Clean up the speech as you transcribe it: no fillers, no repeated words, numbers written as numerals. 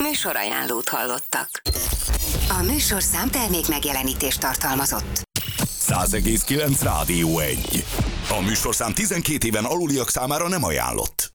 Műsorajánlót hallottak. A műsorszám termék megjelenítést tartalmazott. 100,9 Rádió 1. A műsorszám 12 éven aluliak számára nem ajánlott.